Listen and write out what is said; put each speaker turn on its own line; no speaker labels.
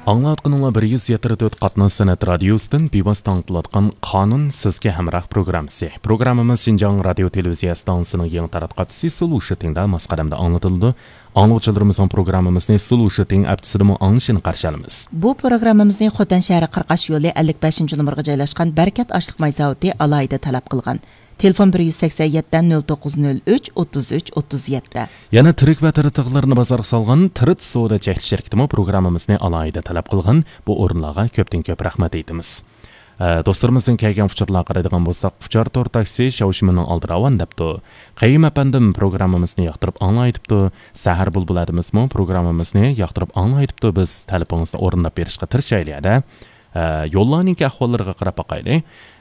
Аңлатқаныңла 174 қатнас сәнәт радиостың бейбасты аңтылатқан қанун сізге әмірақ программсы. Программымыз Шинжаң радио телевизия станциясының ең таратқатысы Сылушы теңді масқадамда аңлатылды. Аңлаушыларымыздың программымызны Сылушы тең әптісілімі аңышын қаршалымыз.
Bu programmamızны Xotan şəhəri Qırqaş yolu 55-ci numaraga joylashgan Bərkət Aşlıq Mayzavodi alayida talab qilgan. Telefon 187 0903 33 37.
Yana tirik va tiritliqlarni bozorga salgan Tirit Soda chekli shirkatimi programmamizni alayida talab qilgan. Bu o'rinlarga ko'pdan ko'p rahmat aytamiz. Do'stlarimizdan kelgan fikrlarga qaraydigan bo'lsak, Fuchar Tor taksi Shawshimining oldida avan debdi. Qayim apandim programmamizni yoqtirib anglaytibdi. Sahar bulbuladimizmi programmamizni yoqtirib anglaytibdi. Biz telefonimizni o'rnab berishga tirishaylik-da. Yo'llarning ahvollariga qarab boqaylik.